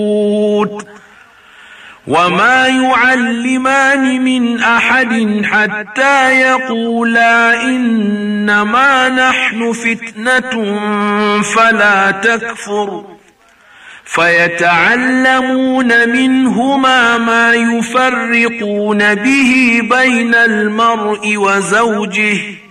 وما يعلمان من أحد حتى يقولا إنما نحن فتنة فلا تكفر فيتعلمون منهما ما يفرقون به بين المرء وزوجه